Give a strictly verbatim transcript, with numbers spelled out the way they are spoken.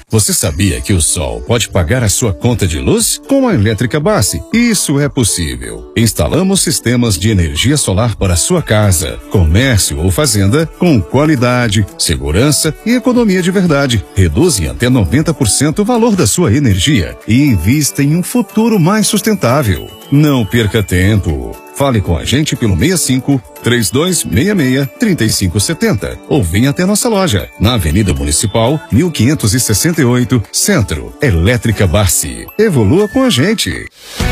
Você sabia que o sol pode pagar a sua conta de luz? Com a Elétrica Bassi, isso é possível. Instalamos sistemas de energia solar para sua casa, comércio ou fazenda com qualidade, segurança e economia de verdade. Reduzem até noventa por cento o valor da sua energia e invista em um futuro mais sustentável. Não perca tempo. Fale com a gente pelo seis cinco, três dois seis seis, três cinco sete zero ou venha até nossa loja, na Avenida Municipal, mil quinhentos e sessenta e oito, Centro. Elétrica Bassi. Evolua com a gente.